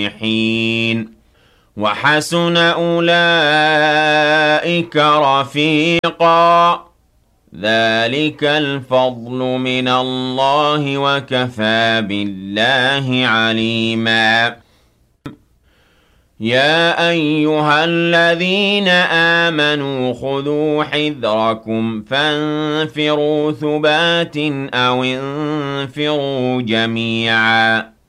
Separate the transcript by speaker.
Speaker 1: حين وحسن أولئك رفيقا ذلك الفضل من الله وكفى بالله عليما يا أيها الذين آمنوا خذوا حذركم فانفروا ثبات أو انفروا جميعا